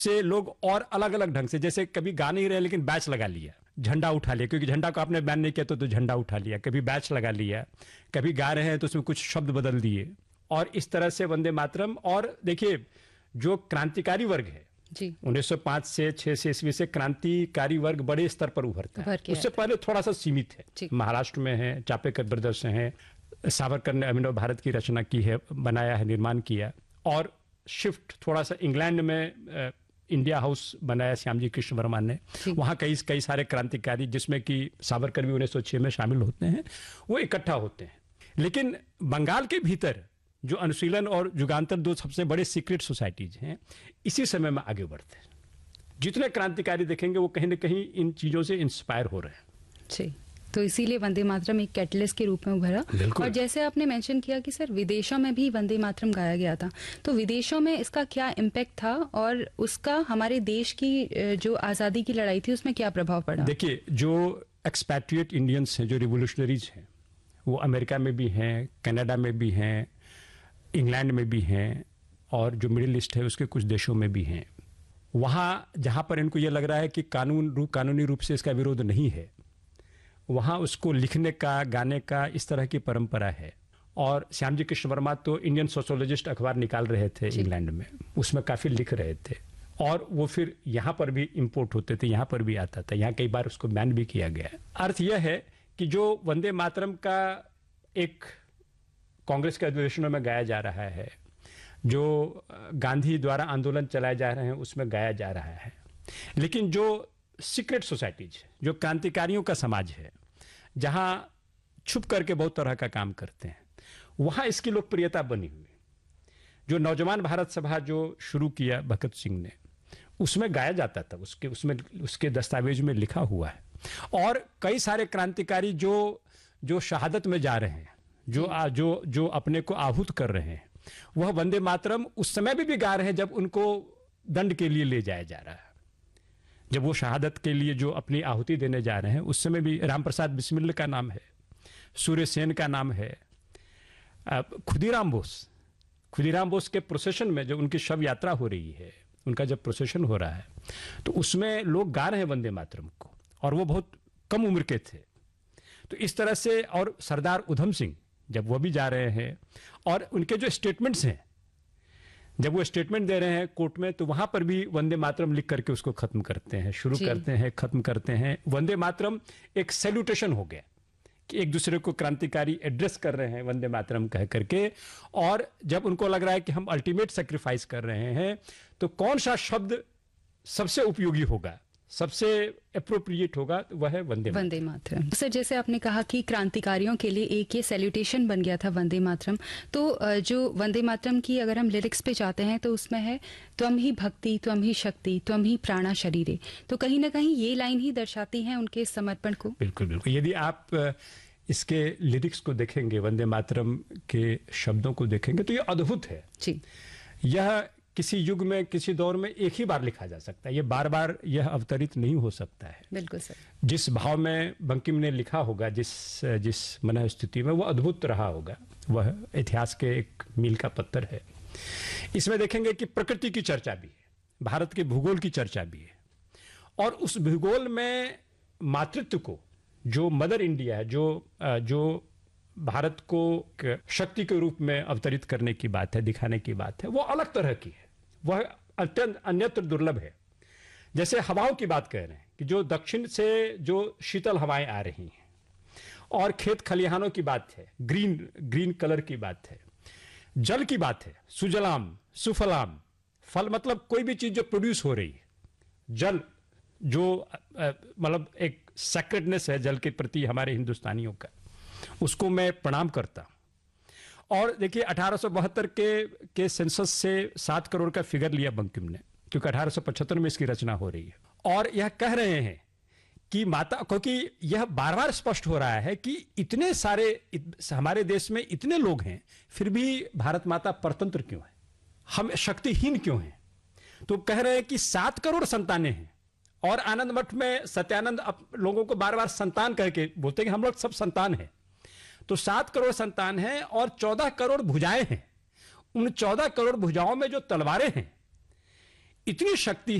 से लोग और अलग अलग ढंग से, जैसे कभी गा नहीं रहे लेकिन बैच लगा लिया, झंडा उठा लिया, क्योंकि झंडा को आपने बैन नहीं किया तो झंडा उठा लिया, कभी बैच लगा लिया, कभी गा रहे हैं तो उसमें कुछ शब्द बदल दिए, और इस तरह से वंदे मातरम। और देखिए, जो क्रांतिकारी वर्ग है जी 1905 से 6 से ईस्वी से क्रांतिकारी वर्ग बड़े स्तर पर उभरता है। उससे पहले थोड़ा सा सीमित है, महाराष्ट्र में है, चापेकर ब्रदर्स हैं, सावरकर ने अभिनव भारत की रचना की है, बनाया है, निर्माण किया, और शिफ्ट थोड़ा सा इंग्लैंड में इंडिया हाउस बनाया श्यामजी कृष्ण वर्मा ने, वहाँ कई सारे क्रांतिकारी, जिसमें कि सावरकर भी 1906 में शामिल होते हैं, वो इकट्ठा होते हैं। लेकिन बंगाल के भीतर जो अनुशीलन और युगांतर दो सबसे बड़े सीक्रेट सोसाइटीज हैं, इसी समय में आगे बढ़ते हैं। जितने क्रांतिकारी देखेंगे वो कहीं ना कहीं इन चीजों से इंस्पायर हो रहे हैं। जी, तो इसीलिए वंदे मातरम एक कैटलिस्ट के रूप में उभरा। और जैसे आपने मेंशन किया कि सर विदेशों में भी वंदे मातरम गाया गया था, तो विदेशों में इसका क्या इम्पैक्ट था और उसका हमारे देश की जो आज़ादी की लड़ाई थी उसमें क्या प्रभाव पड़ा? देखिए, जो एक्सपैट्रिएट इंडियंस हैं, जो रिवोल्यूशनरीज हैं, वो अमेरिका में भी हैं, कनाडा में भी हैं, इंग्लैंड में भी हैं, और जो मिडिल ईस्ट है उसके कुछ देशों में भी हैं। वहाँ जहाँ पर इनको ये लग रहा है कि कानूनी रूप से इसका विरोध नहीं है, वहाँ उसको लिखने का, गाने का, इस तरह की परंपरा है। और श्यामजी कृष्ण वर्मा तो इंडियन सोशोलॉजिस्ट अखबार निकाल रहे थे इंग्लैंड में, उसमें काफ़ी लिख रहे थे, और वो फिर यहाँ पर भी इंपोर्ट होते थे, यहाँ पर भी आता था, यहाँ कई बार उसको बैन भी किया गया। अर्थ यह है कि जो वंदे मातरम का एक कांग्रेस के अधिवेशनों में गाया जा रहा है, जो गांधी द्वारा आंदोलन चलाए जा रहे हैं उसमें गाया जा रहा है, लेकिन जो सीक्रेट सोसाइटीज, जो क्रांतिकारियों का समाज है, जहां छुप करके बहुत तरह का काम करते हैं, वहां इसकी लोकप्रियता बनी हुई। जो नौजवान भारत सभा जो शुरू किया भगत सिंह ने, उसमें गाया जाता था, उसके दस्तावेज में लिखा हुआ है। और कई सारे क्रांतिकारी जो शहादत में जा रहे हैं, जो अपने को आहूत कर रहे हैं, वह वंदे मातरम उस समय भी गा रहे हैं जब उनको दंड के लिए ले जाया जा रहा है। जब वो शहादत के लिए जो अपनी आहुति देने जा रहे हैं, उस समय भी राम प्रसाद बिस्मिल का नाम है, सूर्य सेन का नाम है, खुदीराम बोस के प्रोसेशन में जब उनकी शव यात्रा हो रही है, उनका जब प्रोसेशन हो रहा है, तो उसमें लोग गा रहे हैं वंदे मातरम को, और वो बहुत कम उम्र के थे। तो इस तरह से, और सरदार उधम सिंह जब वो भी जा रहे हैं, और उनके जो स्टेटमेंट्स हैं, जब वो स्टेटमेंट दे रहे हैं कोर्ट में, तो वहां पर भी वंदे मातरम लिख करके उसको खत्म करते हैं, शुरू करते हैं, खत्म करते हैं। वंदे मातरम एक सैल्यूटेशन हो गया कि एक दूसरे को क्रांतिकारी एड्रेस कर रहे हैं वंदे मातरम कह करके। और जब उनको लग रहा है कि हम अल्टीमेट सेक्रीफाइस कर रहे हैं, तो कौन सा शब्द सबसे उपयोगी होगा, सबसे अप्रोप्रिएट होगा, वह है वंदे मातरम। सर, जैसे आपने कहा कि क्रांतिकारियों के लिए एक ये सैल्यूटेशन बन गया था वंदे मातरम, तो जो वंदे मातरम की अगर हम लिरिक्स पे जाते हैं तो उसमें है त्वम ही भक्ति, त्वम ही शक्ति, त्वम ही प्राणा शरीरे। तो कहीं ना कहीं ये लाइन ही दर्शाती है उनके समर्पण को। बिल्कुल बिल्कुल। यदि आप इसके लिरिक्स को देखेंगे, वंदे मातरम के शब्दों को देखेंगे, तो ये अद्भुत है जी। यह किसी युग में, किसी दौर में एक ही बार लिखा जा सकता है, ये बार बार यह अवतरित नहीं हो सकता है। बिल्कुल सर। जिस भाव में बंकिम ने लिखा होगा, जिस मन स्थिति में, वो अद्भुत रहा होगा, वह इतिहास के एक मील का पत्थर है। इसमें देखेंगे कि प्रकृति की चर्चा भी है, भारत के भूगोल की चर्चा भी है, और उस भूगोल में मातृत्व को, जो मदर इंडिया है, जो भारत को शक्ति के रूप में अवतरित करने की बात है, दिखाने की बात है, वो अलग तरह की है, वह अत्यंत अन्यत्र दुर्लभ है। जैसे हवाओं की बात कर रहे हैं कि जो दक्षिण से जो शीतल हवाएं आ रही हैं, और खेत खलिहानों की बात है, ग्रीन कलर की बात है, जल की बात है, सुजलाम सुफलाम, फल मतलब कोई भी चीज जो प्रोड्यूस हो रही है, जल जो मतलब एक सेक्रेडनेस है जल के प्रति हमारे हिंदुस्तानियों का, उसको मैं प्रणाम करता हूं। और देखिए 1872 के सेंसस से 7 करोड़ का फिगर लिया बंकिम ने, क्योंकि 1875 में इसकी रचना हो रही है, और यह कह रहे हैं कि माता, क्योंकि यह बार बार स्पष्ट हो रहा है कि इतने सारे हमारे देश में इतने लोग हैं, फिर भी भारत माता परतंत्र क्यों है, हम शक्तिहीन क्यों हैं। तो कह रहे हैं कि 7 करोड़ संतानें हैं, और आनंद मठ में सत्यानंद लोगों को बार बार संतान कह के बोलते हैं कि हम लोग सब संतान हैं। तो 7 करोड़ संतान हैं और 14 करोड़ भुजाएं हैं। उन 14 करोड़ भुजाओं में जो तलवारें हैं, इतनी शक्ति